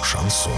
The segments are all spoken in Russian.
Шансон.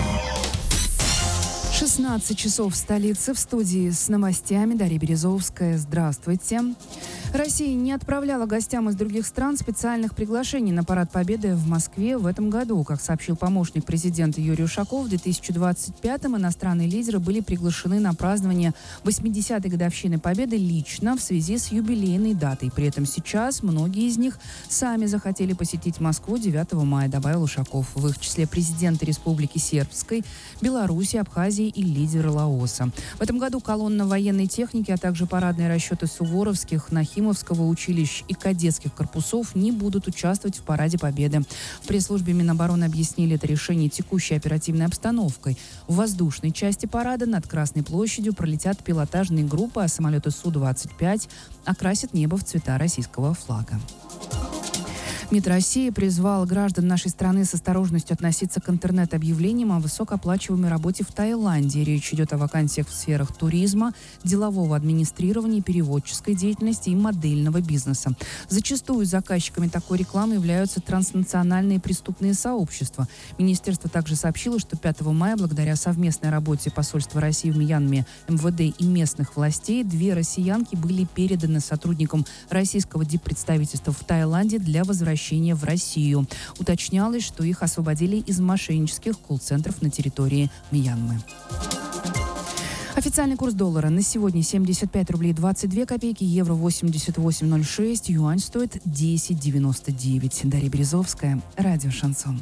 16 часов в столице. В студии с новостями Дарья Березовская. Здравствуйте. Россия не отправляла гостям из других стран специальных приглашений на Парад Победы в Москве в этом году. Как сообщил помощник президента Юрий Ушаков, в 2025-м иностранные лидеры были приглашены на празднование 80-й годовщины Победы лично в связи с юбилейной датой. При этом сейчас многие из них сами захотели посетить Москву 9 мая, добавил Ушаков. В их числе президенты Республики Сербской, Беларуси, Абхазии и лидеры Лаоса. В этом году колонна военной техники, а также парадные расчеты Суворовских, Нахимовского училищ и кадетских корпусов не будут участвовать в Параде Победы. В пресс-службе Минобороны объяснили это решение текущей оперативной обстановкой. В воздушной части парада над Красной площадью пролетят пилотажные группы, а самолеты Су-25 окрасят небо в цвета российского флага. МИД России призвал граждан нашей страны с осторожностью относиться к интернет-объявлениям о высокооплачиваемой работе в Таиланде. Речь идет о вакансиях в сферах туризма, делового администрирования, переводческой деятельности и модельного бизнеса. Зачастую заказчиками такой рекламы являются транснациональные преступные сообщества. Министерство также сообщило, что 5 мая, благодаря совместной работе посольства России в Мьянме, МВД и местных властей, 2 россиянки были переданы сотрудникам российского диппредставительства в Таиланде для возвращения в Россию. Уточнялось, что их освободили из мошеннических колл-центров на территории Мьянмы. Официальный курс доллара на сегодня 75 рублей 22 копейки, евро 88,06, юань стоит 10,99. Дарья Березовская, радио «Шансон».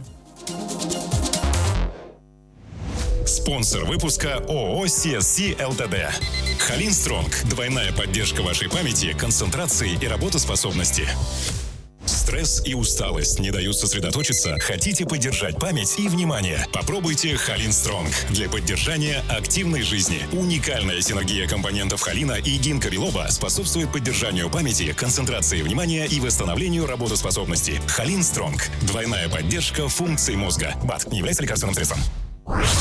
Спонсор выпуска ООО CSC ЛТД. Халин Стронг. Двойная поддержка вашей памяти, концентрации и работоспособности. Стресс и усталость не дают сосредоточиться? Хотите поддержать память и внимание? Попробуйте Халин Стронг для поддержания активной жизни. Уникальная синергия компонентов холина и гинкобилоба способствует поддержанию памяти, концентрации внимания и восстановлению работоспособности. Халин Стронг. Двойная поддержка функций мозга. БАД не является лекарственным средством.